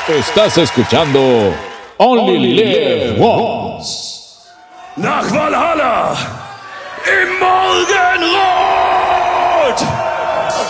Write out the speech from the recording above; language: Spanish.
Estás escuchando Only Live Once. Nach Valhalla! Im Morgen!